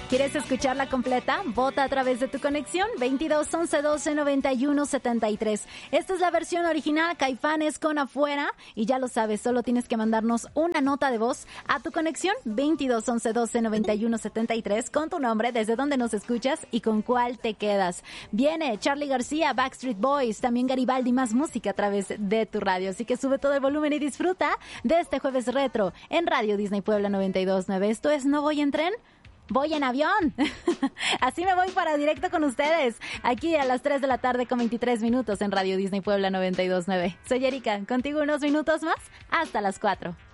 ¿Quieres escucharla completa? Vota a través de tu conexión 22 11 12 91 73. Esta es la versión original, Caifanes con Afuera, y ya lo sabes, solo tienes que mandarnos una nota de voz a tu conexión 22 11 12 91 73 con tu nombre, desde dónde nos escuchas y con cuál te quedas. Viene Charly García, Backstreet Boys, también Garibaldi, más música a través de tu radio, así que sube todo el volumen y disfruta de este jueves retro en Radio Disney Puebla 92.9. Esto es No Voy en Tren, voy en avión. Así me voy para directo con ustedes. Aquí a las 3 de la tarde con 23 minutos en Radio Disney Puebla 92.9. Soy Erika, contigo unos minutos más hasta las 4.